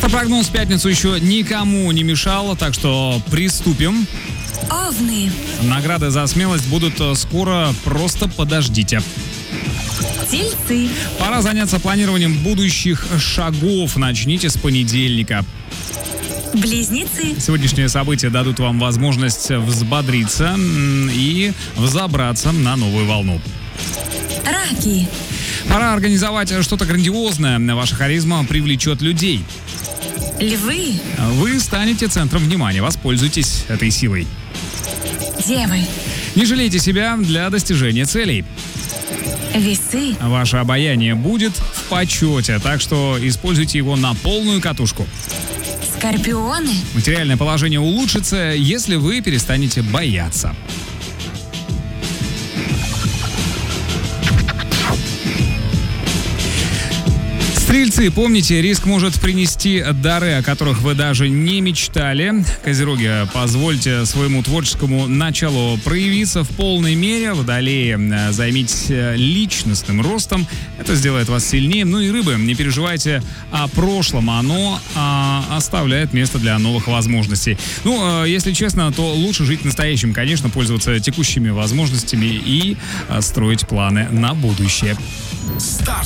Астропрогноз в пятницу еще никому не мешало, так что приступим. Овны. Награды за смелость будут скоро, просто подождите. Тельцы. Пора заняться планированием будущих шагов. Начните с понедельника. Близнецы. Сегодняшние события дадут вам возможность взбодриться и взобраться на новую волну. Раки. Пора организовать что-то грандиозное. Ваша харизма привлечет людей. Львы. Вы станете центром внимания. Воспользуйтесь этой силой. Девы. Не жалейте себя для достижения целей. Весы. Ваше обаяние будет в почете, так что используйте его на полную катушку. Скорпионы. Материальное положение улучшится, если вы перестанете бояться. Стрельцы, помните, риск может принести дары, о которых вы даже не мечтали. Козероги, позвольте своему творческому началу проявиться в полной мере. Водолеи, займитесь личностным ростом. Это сделает вас сильнее. Ну и рыбы, не переживайте о прошлом. Оно оставляет место для новых возможностей. Ну, если честно, то лучше жить настоящим. Конечно, пользоваться текущими возможностями и строить планы на будущее. Старт